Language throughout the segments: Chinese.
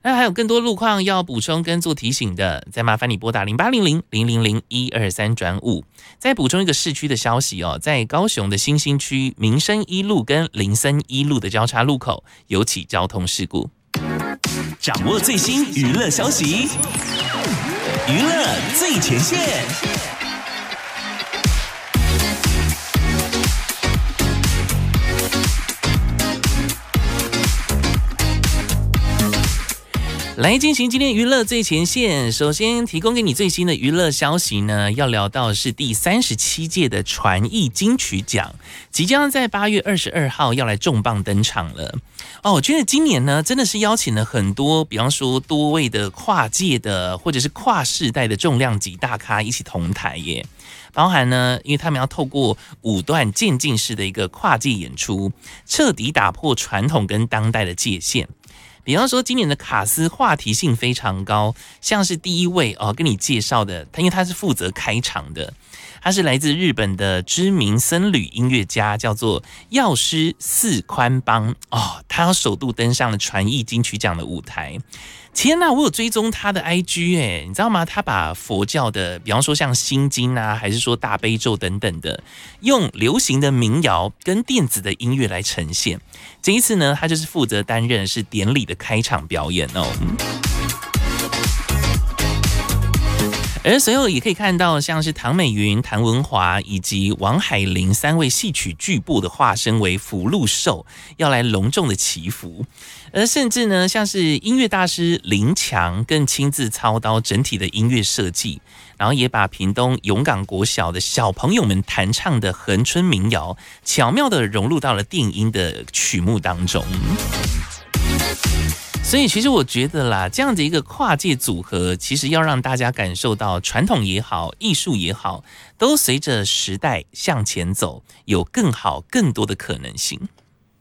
那还有更多路况要补充跟做提醒的，再麻烦你拨打0800-000-123-5。再补充一个市区的消息哦，在高雄的新兴区民生一路跟林森一路的交叉路口有起交通事故。 掌握最新娱乐消息，娱乐最前线。 来进行今天娱乐最前线，首先提供给你最新的娱乐消息呢，要聊到是第37届的传艺金曲奖，即将在8月22号要来重磅登场了。我觉得今年呢，真的是邀请了很多，比方说多位的跨界的或者是跨世代的重量级大咖一起同台耶。包含呢，因为他们要透过5段渐进式的一个跨界演出，彻底打破传统跟当代的界限。比方说今年的卡司话题性非常高，像是第一位跟你介绍的，因为他是负责开场的，他是来自日本的知名僧侣音乐家，叫做药师寺宽邦他要首度登上了传艺金曲奖的舞台。天哪，我有追踪他的 IG 你知道吗？他把佛教的，比方说像心经啊，还是说大悲咒等等的，用流行的民谣跟电子的音乐来呈现。这一次呢，他就是负责担任是典礼的开场表演而随后也可以看到，像是唐美云、谭文华以及王海玲3位戏曲巨擘的化身为福禄寿，要来隆重的祈福。而甚至呢，像是音乐大师林强更亲自操刀整体的音乐设计，然后也把屏东永港国小的小朋友们弹唱的恒春民谣，巧妙的融入到了电音的曲目当中。所以其实我觉得啦，这样的一个跨界组合，其实要让大家感受到传统也好，艺术也好，都随着时代向前走，有更好更多的可能性。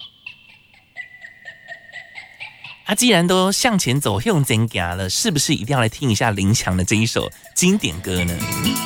既然都向前走，用真行了，是不是一定要来听一下林强的这一首经典歌呢？